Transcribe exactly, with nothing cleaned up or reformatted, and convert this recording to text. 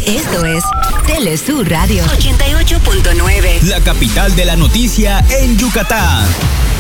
Esto es Telesur Radio ochenta y ocho punto nueve. La capital de la noticia en Yucatán.